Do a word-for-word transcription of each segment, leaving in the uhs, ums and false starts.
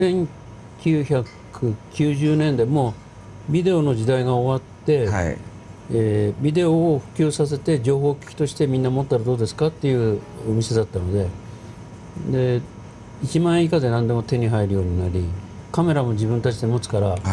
せんきゅうひゃくきゅうじゅうねんだい、もうビデオの時代が終わって、はい、えー、ビデオを普及させて情報機器としてみんな持ったらどうですかっていうお店だったので、でいちまんえん以下で何でも手に入るようになり、カメラも自分たちで持つから、はい、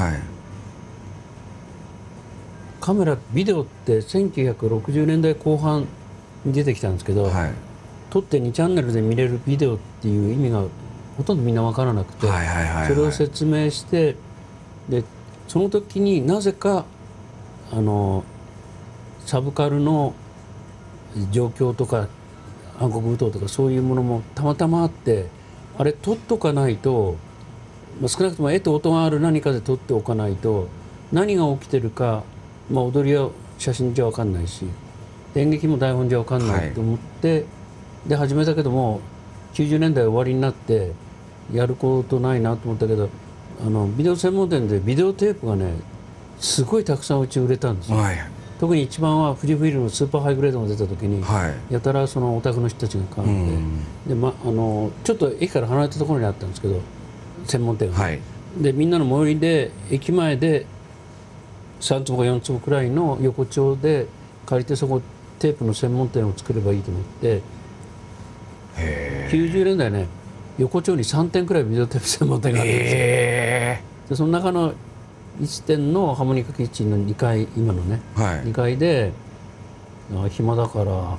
カメラビデオってせんきゅうひゃくろくじゅうねんだいこう半に出てきたんですけど、はい、撮ってにチャンネルで見れるビデオっていう意味がほとんどみんな分からなくて、それを説明して、でその時になぜかあのサブカルの状況とか暗黒舞踏とかそういうものもたまたまあって、あれ撮っとかないと、まあ、少なくとも絵と音がある何かで撮っておかないと何が起きてるか、まあ、踊りは写真じゃ分かんないし演劇も台本じゃ分かんないと思って、はい、で始めたけどもきゅうじゅうねんだい終わりになってやることないなと思ったけど、あのビデオ専門店でビデオテープがねすごいたくさんうち売れたんですよ。はい、特に一番は富士フイルムのスーパーハイグレードが出た時に、はい、やたらそのお宅の人たちが買うんで、で、ま、あのちょっと駅から離れたところにあったんですけど専門店が、はい、でみんなの最寄りで駅前でさんつぼかよんつぼくらいの横丁で借りて、そこテープの専門店を作ればいいと思って、きゅうじゅうねんだいね横丁にさんてんくらいビデオテープ専門店があったんですよ。でその中のいちてんのハーモニカキッチンのにかい、今のね、はい、にかいで暇だからあの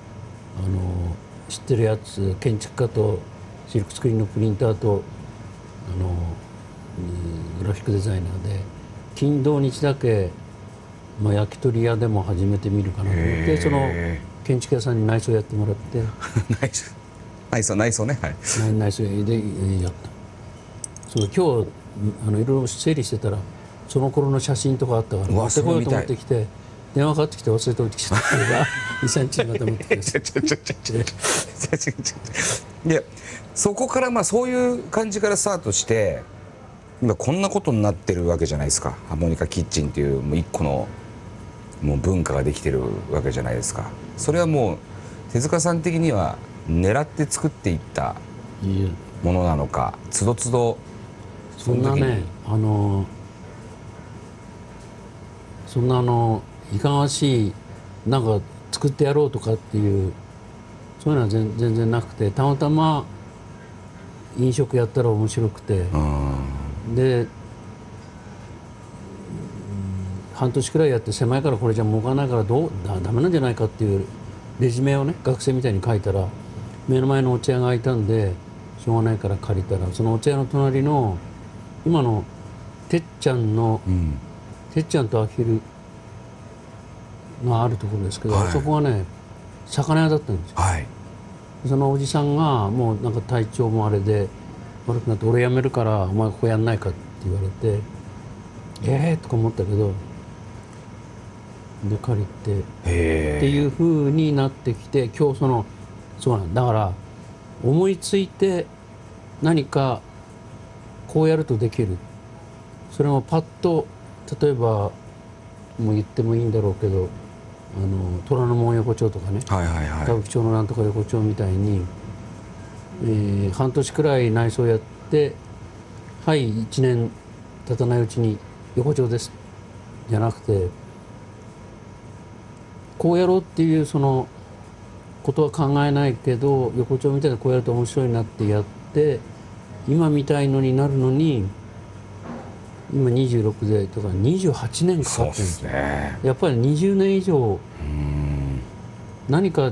知ってるやつ、建築家とシルクスクリーンのプリンターとあのグラフィックデザイナーで金土日だけ、まあ、焼き鳥屋でも始めてみるかなと思って、その建築屋さんに内装やってもらって内装内装内装ね、はい、 内装でやった。その今日あのいろいろ整理してたらその頃の写真とかあったから持ってこようと思ってきて、電話かかってきて忘れておいてきちゃったからにさんにちまた持ってきました。 でそこからまあそういう感じからスタートして今こんなことになってるわけじゃないですか。ハーモニカキッチンっていうもう一個のもう文化ができてるわけじゃないですか。それはもう手塚さん的には狙って作っていったものなのか、つどつどそんなね、あのそんなあのいかがわしいなんか作ってやろうとかっていうそういうのは全全然なくて、たまたま飲食やったら面白くて、で半年くらいやって狭いからこれじゃ儲からないからどうだダメなんじゃないかっていうレジュメをね学生みたいに書いたら、目の前のお茶屋が開いたんでしょうがないから借りたら、そのお茶屋の隣の今のてっちゃんの、うん、てっちゃんとアヒルがあるところですけど、はい、そこがね魚屋だったんですよ。はい、そのおじさんがもうなんか体調もあれで悪くなって、俺辞めるからお前ここやんないかって言われて、ええー、とか思ったけど、で借りてっていうふうになってきて、今日そのそうなんだから思いついて何かこうやるとできる、それもパッと例えばもう言ってもいいんだろうけど、あの虎ノ門横丁とかね、歌舞伎町のなんとか横丁みたいに、えー、半年くらい内装やってはいいちねん経たないうちに横丁ですじゃなくて、こうやろうっていうそのことは考えないけど、横丁みたいなこうやると面白いなってやって今みたいのになるのに、今にじゅうろくでとかにじゅうはちねんかかってるんですよ。やっぱりにじゅうねん以上何か、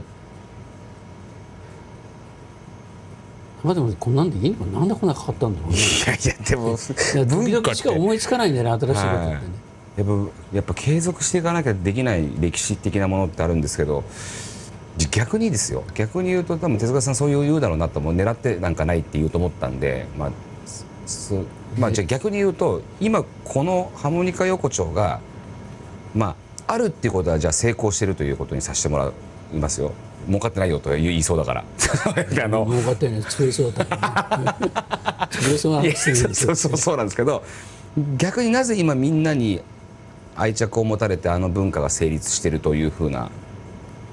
まあでもこんなんでいいのか、なんでこんなかかったんだろうね。いやいやでも時々しか思いつかないんだよね、新しいことってね。 やっぱやっぱ継続していかなきゃできない歴史的なものってあるんですけど、逆にですよ、逆に言うと多分手塚さんそういう言うだろうなと、もう狙ってなんかないって言うと思ったんで、まあまあ、じゃあ逆に言うと今このハーモニカ横丁がまああるっていうことはじゃあ成功してるということにさせてもらいますよ。儲かってないよと言いそうだからあの儲かってない、作れそうだから作れそうな話ですよ。 そうそうそうなんですけど、逆になぜ今みんなに愛着を持たれてあの文化が成立してるというふうな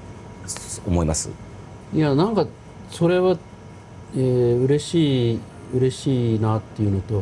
思います？ いやなんかそれは、えー、嬉しい嬉しいなっていうのと、